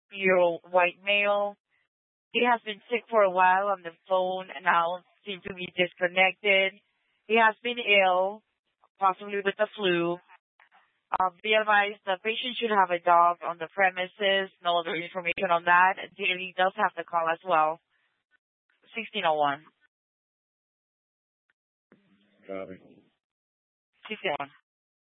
year-old white male. He has been sick for a while on the phone and now seems to be disconnected. He has been ill, possibly with the flu. Be advised, the patient should have a dog on the premises. No other information on that. Daily does have the call as well. 1601. Copy. 1601.